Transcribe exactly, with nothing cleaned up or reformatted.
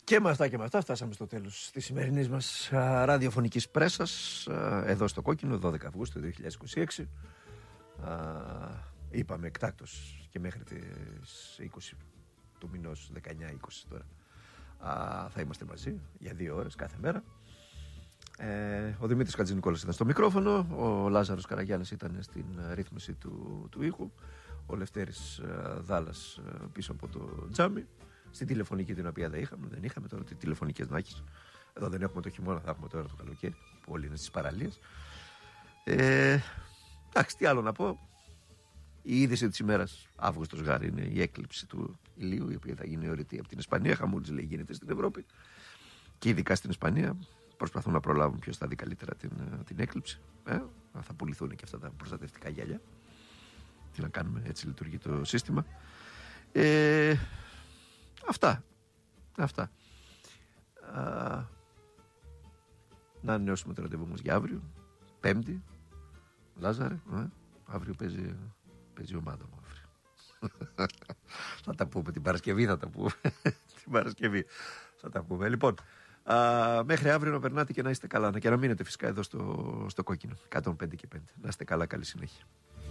Και με αυτά και με αυτά φτάσαμε στο τέλος της σημερινής μας α, ραδιοφωνικής πρέσας α, εδώ στο Κόκκινο, δώδεκα Αυγούστου δύο χιλιάδες είκοσι έξι. Α, είπαμε εκτάκτως και μέχρι τις είκοσι του μηνός, δεκαεννιά είκοσι τώρα, α, θα είμαστε μαζί για δύο ώρες κάθε μέρα. Ε, ο Δημήτρης Χατζηνικόλας ήταν στο μικρόφωνο, ο Λάζαρος Καραγιάννης ήταν στην ρύθμιση του, του ήχου, ο Λευτέρης α, Δάλας α, πίσω από το τζάμι. Στην τηλεφωνική την οποία δεν είχαμε, δεν είχαμε τώρα τι τηλεφωνικές να έχεις. Εδώ δεν έχουμε το χειμώνα, θα έχουμε τώρα το καλοκαίρι, που όλοι είναι στις παραλίες. Ε, εντάξει, τι άλλο να πω. Η είδηση της ημέρας, Αύγουστος γάρι, είναι η έκλειψη του ηλίου, η οποία θα γίνει ορειτή από την Ισπανία. Χαμούλης λέει γίνεται στην Ευρώπη και ειδικά στην Ισπανία. Προσπαθούν να προλάβουν ποιος θα δει καλύτερα την, την έκλειψη. Ε, θα πουληθούν και αυτά τα προστατευτικά γυαλιά. Τι να κάνουμε, έτσι λειτουργεί το σύστημα. Ε, Αυτά. Αυτά. Α, να ανανεώσουμε το ραντεβού μας για αύριο. Πέμπτη. Λάζαρε. Ε, αύριο παίζει, παίζει ομάδα μου αύριο. Θα τα πούμε την Παρασκευή. Θα τα πούμε. την Παρασκευή. Θα τα πούμε. Λοιπόν, α, μέχρι αύριο να περνάτε και να είστε καλά. Και να μείνετε φυσικά εδώ στο, στο Κόκκινο. εκατόν πέντε και πέντε. Να είστε καλά. Καλή συνέχεια.